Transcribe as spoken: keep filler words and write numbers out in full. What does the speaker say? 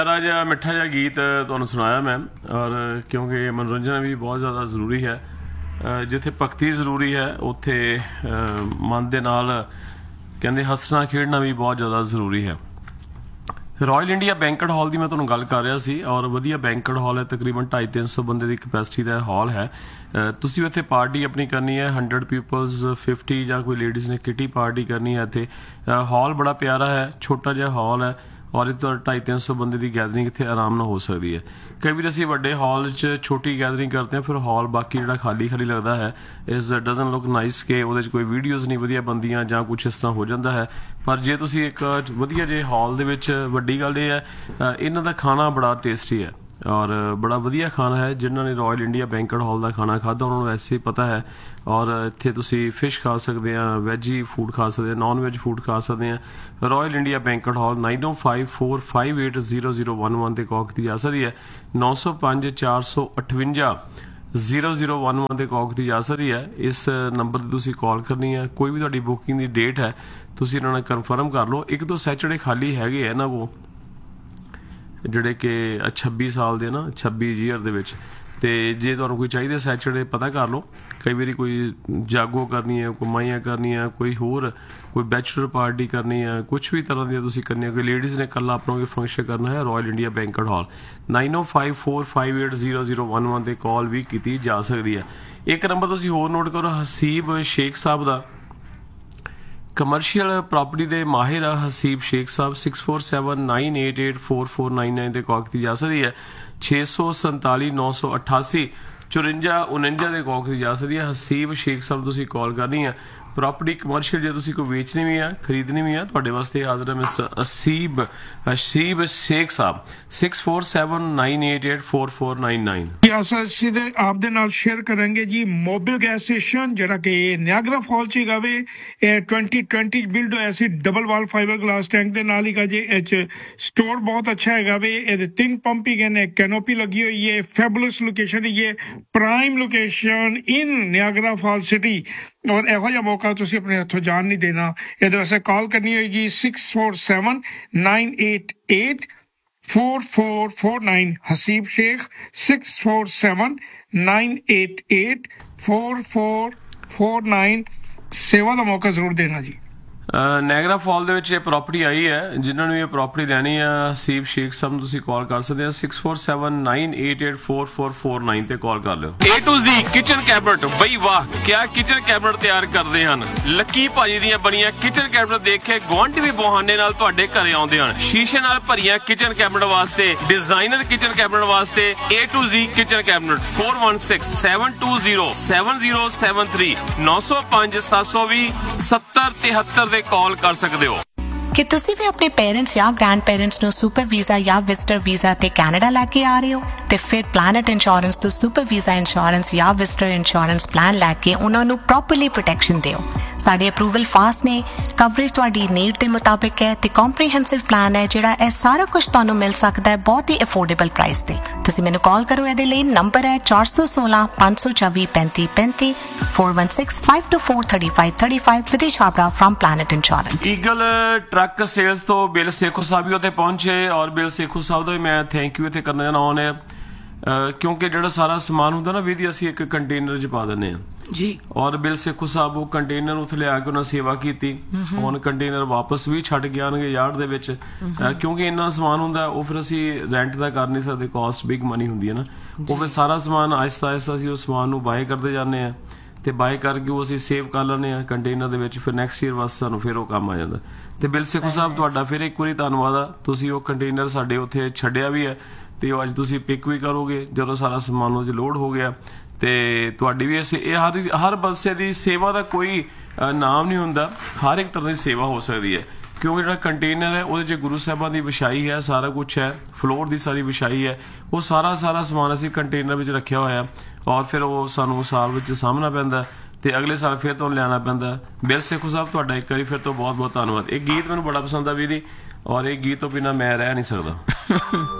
प्यारा जिहा मिठा जिहा गीत तुहानूं सुनाया मैं, और क्योंकि मनोरंजन भी बहुत ज़्यादा ਜ਼ਰੂਰੀ है। जिथे भगती ਜ਼ਰੂਰੀ है उत्थे मन दे नाल कहंदे हसना खेडना भी बहुत ज़्यादा ਜ਼ਰੂਰੀ है। रॉयल इंडिया बैंकट हॉल की मैं तुहानूं गल कर रहा सी, और वधिया बैंकट हॉल है, तकरीबन ढाई तीन सौ बंदे की कैपेसिटी का हॉल है। तुसीं इत्थे पार्टी अपनी करनी है, हंड्रड पीपल्स फिफ्टी या कोई लेडीज़ ने किटी पार्टी करनी है। इत्थे हॉल बड़ा प्यारा है, छोटा जिहा हॉल है, और इत्थे ढाई तीन सौ बंदे की गैदरिंग इत्थे आराम नाल हो सकती है। कई बार असीं वड्डे हॉल च छोटी गैदरिंग करते हैं, फिर हॉल बाकी जिहड़ा खाली खाली लगता है, इज डजन लुक नाइस के उहदे च कोई वीडियोज़ नहीं वधिया बनदियां जां कुछ इस तरह हो जाता है। पर जे तुसीं एक वधिया जे हॉल दे विच वड्डी गल इह है इन्हां दा खाना बड़ा टेस्टी है और बड़ा वधिया खाना है। जिन्होंने रॉयल इंडिया बैंकट हॉल का खाना खाधा उन्होंने वैसे ही पता है। और इत्थे तुसीं फिश खा सकते हैं, वैजी फूड खा सकते हैं, नॉन वैज फूड खा सकते हैं। Royal India banquet hall nine ओ five four five eight zero zero one one ते कॉल की जा सकती है। नौ सौ पाँच चार सौ अठवंजा जीरो जीरो वन वन ते कॉल की जा सकती है। इस नंबर पर तुसीं कॉल करनी है। कोई भी तुहाडी बुकिंग की डेट है तुसीं इन्हां नाल कन्फर्म कर लो। एक दो सैचरडे खाली हैगे इन्हां कोल ਜਿਹੜੇ कि छब्बी साल ਦੇ ना छब्बी ईयर ਦੇ ਵਿੱਚ, ਤੇ ਜੇ ਤੁਹਾਨੂੰ ਕੋਈ ਚਾਹੀਦੇ ਸੈਚਰਡੇ ਪਤਾ ਕਰ ਲਓ। ਕਈ ਵਾਰੀ ਕੋਈ ਜਾਗੋ ਕਰਨੀ ਹੈ, ਕੋਈ ਮਾਈਆਂ ਕਰਨੀ ਹੈ, ਕੋਈ ਹੋਰ ਕੋਈ ਬੈਚਲਰ ਪਾਰਟੀ ਕਰਨੀ ਹੈ, ਕੁਛ ਵੀ ਤਰ੍ਹਾਂ ਦੀਆਂ ਤੁਸੀਂ ਕਰਨੀ ਹੈ। ਕੋਈ ਲੇਡੀਜ਼ ਨੇ ਇਕੱਲਾ ਆਪਣਾ ਕੋਈ ਫੰਕਸ਼ਨ ਕਰਨਾ ਹੈ, ਰॉयल ਇੰਡੀਆ ਬੈਂਕਟ ਹਾਲ ਨਾइन ओ five four five eight zero zero one one ਤੇ ਕਾਲ ਵੀ ਕੀਤੀ ਜਾ ਸਕਦੀ ਹੈ। ਇੱਕ ਨੰਬਰ ਤੁਸੀਂ ਹੋਰ ਨੋਟ ਕਰੋ, ਹਸੀਬ ਸ਼ੇਖ ਸਾਹਿਬ ਦਾ कमर्शियल प्रॉपर्टी के माहिर आ हसीब शेख साहब six four seven nine eight eight four four nine nine से कॉल की जा सकती है। छे सौ संताली नौ सौ अठासी चुरंजा उनंजा से कॉल की जा सकती है। हसीब शेख साहब तुसीं कॉल करनी है। प्रॉपर्टी कमर्शियल जो तुसीं कोई वेचनी भी है खरीदनी भी है तुहाडे वास्ते हाज़र है मिस्टर हसीब हसीब शेख साहब six four seven nine eight eight four four nine nine. आप दे नाल शेयर करेंगे जी मोबिल गैस स्टेशन जिहड़ा कि नियागरा फॉल च हैगा वे ट्वेंटी ट्वेंटी बिल्ड होया सी डबल वाल फाइबर ग्लास टैंक दे नाल ही का जी एच स्टोर बहुत अच्छा हैगा वे। इहदे तीन पंप ही गए, कैनोपी लगी हुई है, फैबुलस लोकेशन ही है, prime location in Niagara fall city. और इहो जिहा मौका तुसीं अपने हथों जान नहीं देना। इहदे वास्ते कॉल करनी होगी six four seven nine eight eight four four four nine. Haseeb Sheikh six four seven nine eight eight four four four nine. सेवा का मौका जरूर देना जी। नायगरा फॉल ਦੇ ਵਿੱਚ ਇਹ ਪ੍ਰਾਪਰਟੀ ਆਈ ਹੈ। ਜਿਨ੍ਹਾਂ ਨੂੰ ਇਹ ਪ੍ਰਾਪਰਟੀ ਲੈਣੀ ਆ ਹਸੀਬ ਸ਼ੇਖ ਸਾਹਿਬ ਨੂੰ ਤੁਸੀਂ ਕਾਲ ਕਰ ਸਕਦੇ ਆ six four seven nine eight eight four four four nine ਤੇ ਕਾਲ ਕਰ ਲਿਓ। A to Z kitchen cabinet, ਬਈ ਵਾਹ ਕਿਆ ਕਿਚਨ ਕੈਬਨਟ ਤਿਆਰ ਕਰਦੇ ਹਨ। ਲੱਕੀ ਭਾਜੀ ਦੀਆਂ ਬਣੀਆਂ ਕਿਚਨ ਕੈਬਨਟ ਦੇਖ ਕੇ ਗੁਆਂਢੀ ਵੀ ਬਹਾਨੇ ਨਾਲ ਤੁਹਾਡੇ ਘਰੇ ਆਉਂਦੇ ਹਨ। ਸ਼ੀਸ਼ੇ ਨਾਲ ਭਰੀਆਂ ਕਿਚਨ ਕੈਬਨਟ ਵਾਸਤੇ, ਡਿਜ਼ਾਈਨਰ ਕਿਚਨ ਕੈਬਨਟ ਵਾਸਤੇ A to Z kitchen cabinet four one six seven two zero seven zero seven three नौ सौ पाँच सात सौ भी सत्तर तिहत्तर ਦੇ ਕਾਲ ਕਰ ਸਕਦੇ ਹੋ। ਕਿ ਤੁਸੀਂ ਵੀ ਆਪਣੇ ਪੇਰੈਂਟਸ ਜਾਂ ਗ੍ਰੈਂਡ ਪੇਰੈਂਟਸ ਨੂੰ ਸੁਪਰ ਵੀਜ਼ਾ ਜਾਂ ਵਿਜ਼ਟਰ ਵੀਜ਼ਾ ਤੇ ਕੈਨੇਡਾ ਲੈ ਕੇ ਆ ਰਹੇ ਹੋ ਤੇ ਫਿਰ ਪਲੈਨਟ ਇੰਸ਼ੋਰੈਂਸ ਤੋਂ ਸੁਪਰ ਵੀਜ਼ਾ ਇੰਸ਼ੋਰੈਂਸ ਜਾਂ ਵਿਜ਼ਟਰ ਇੰਸ਼ੋਰੈਂਸ ਪਲਾਨ ਲੈ ਕੇ ਉਹਨਾਂ ਨੂੰ ਪ੍ਰੋਪਰਲੀ ਪ੍ਰੋਟੈਕਸ਼ਨ ਦਿਓ। ਸਾਡੇ ਅਪਰੂਵਲ ਫਾਸਟ ਨੇ, ਕਵਰੇਜ ਤੁਹਾਡੀ ਨੀਡ ਦੇ ਮੁਤਾਬਿਕ ਹੈ ਤੇ ਕੰਪਰੀਹੈਂਸਿਵ ਪਲਾਨ ਹੈ ਜਿਹੜਾ ਇਹ ਸਾਰਾ ਕੁਝ ਤੁਹਾਨੂੰ ਮਿਲ ਸਕਦਾ ਹੈ ਬਹੁਤ ਹੀ ਅਫੋਰਡੇਬਲ ਪ੍ਰਾਈਸ ਤੇ। ਤੁਸੀਂ ਮੈਨੂੰ ਕਾਲ ਕਰੋ, ਇਹਦੇ ਲਈ ਨੰਬਰ ਹੈ ਚਾਰ ਸੌ ਸੋਲਾਂ ਪੰਜ ਸੌ ਚੌਵੀ ਪੈਂਤੀ ਪੈਂਤੀ four one six five to four thirty five thirty five विदेश Chhabra from planet insurance. Eagle truck sales तो बिल सेखो साहब भी उत्थे पहुंचे, और बिल सेखो साहब का भी मैं थैंक यू इत्थे करना चाहना ਉਹਨੇ क्योंकि ਜਿਹੜਾ ਸਾਰਾ ਸਮਾਨ ਹੁੰਦਾ ਨਾ ਵਿਧੀ ਅਸੀਂ ਇੱਕ ਕੰਟੇਨਰ 'ਚ ਪਾ ਦਿੰਦੇ ਹਾਂ ਜੀ। ਔਰ ਬਿਲ ਸੇਖੋ ਸਾਹਿਬ ਉਹ ਕੰਟੇਨਰ ਉੱਥੇ ਲਿਆ ਕੇ ਉਹਨਾਂ ਸੇਵਾ ਕੀਤੀ। ਹੁਣ ਕੰਟੇਨਰ ਵਾਪਸ ਵੀ ਛੱਡ ਕੇ ਆਉਣਗੇ ਯਾਰਡ ਦੇ ਵਿੱਚ, ਕਿਉਂਕਿ ਇੰਨਾ ਸਮਾਨ ਹੁੰਦਾ ਉਹ ਫਿਰ ਅਸੀਂ ਰੈਂਟ ਦਾ ਕਰ ਨਹੀਂ ਸਕਦੇ, ਕਾਸਟ ਬਿਗ ਮਨੀ ਹੁੰਦੀ ਹੈ ਨਾ। ਉਹ ਫਿਰ ਸਾਰਾ ਸਮਾਨ ਆਹਿਸਤਾ ਆਹਿਸਤਾ ਅਸੀਂ ਉਸ ਸਮਾਨ ਨੂੰ ਬਾਏ ਕਰਦੇ ਜਾਂਦੇ ਹਾਂ ਤੇ ਬਾਏ ਕਰਕੇ ਉਹ ਅਸੀਂ ਸੇਵ ਕਰ ਲੈਂਦੇ ਹਾਂ ਕੰਟੇਨਰ ਦੇ ਵਿੱਚ। ਫਿਰ ਨੈਕਸਟ ਈਅਰ ਵਾਸਤੇ ਸਾਨੂੰ ਫਿਰ ਉਹ ਕੰਮ ਆ ਜਾਂਦਾ। ਤੇ ਬਿਲ ਸੇਖੋ ਸਾਹਿਬ ਤੁਹਾਡਾ ਫਿਰ ਇੱਕ ਵਾਰੀ ਧੰਨਵਾਦ ਆ, ਤੁਸੀਂ ਉਹ ਕੰਟੇਨਰ ਸਾਡੇ ਉੱਥੇ ਛੱਡਿਆ ਵੀ ਹੈ ਤੇ ਉਹ ਅੱਜ ਤੁਸੀਂ ਪਿਕ ਵੀ ਕਰੋਗੇ ਜਦੋਂ ਸਾਰਾ ਸਮਾਨ ਉਹ 'ਚ ਲੋਡ ਹੋ ਗਿਆ। ਤੇ ਤੁਹਾਡੀ ਵੀ ਇਸ ਇਹ ਹਰ ਹਰ ਬੱਸੇ ਦੀ ਸੇਵਾ ਦਾ ਕੋਈ ਨਾਮ ਨਹੀਂ ਹੁੰਦਾ, ਹਰ ਇੱਕ ਤਰ੍ਹਾਂ ਦੀ ਸੇਵਾ ਹੋ ਸਕਦੀ ਹੈ। ਕਿਉਂਕਿ ਜਿਹੜਾ ਕੰਟੇਨਰ ਹੈ ਉਹਦੇ 'ਚ ਗੁਰੂ ਸਾਹਿਬਾਂ ਦੀ ਵਿਛਾਈ ਹੈ, ਸਾਰਾ ਕੁਛ ਹੈ, ਫਲੋਰ ਦੀ ਸਾਰੀ ਵਿਛਾਈ ਹੈ, ਉਹ ਸਾਰਾ ਸਾਰਾ ਸਮਾਨ ਅਸੀਂ ਕੰਟੇਨਰ ਵਿੱਚ ਰੱਖਿਆ ਹੋਇਆ। ਔਰ ਫਿਰ ਉਹ ਸਾਨੂੰ ਸਾਲ ਵਿੱਚ ਸਾਂਭਣਾ ਪੈਂਦਾ ਤੇ ਅਗਲੇ ਸਾਲ ਫਿਰ ਤੋਂ ਲਿਆਉਣਾ ਪੈਂਦਾ। ਬਿਲ ਸੇਖੋ ਸਾਹਿਬ ਤੁਹਾਡਾ ਇੱਕ ਵਾਰੀ ਫਿਰ ਤੋਂ ਬਹੁਤ ਬਹੁਤ ਧੰਨਵਾਦ। ਇਹ ਗੀਤ ਮੈਨੂੰ ਬੜਾ ਪਸੰਦ ਆ ਵੀਦੀ, ਔਰ ਇਹ ਗੀਤ ਤੋਂ ਬਿਨਾਂ ਮੈਂ ਰਹਿ ਨਹੀਂ ਸਕਦਾ।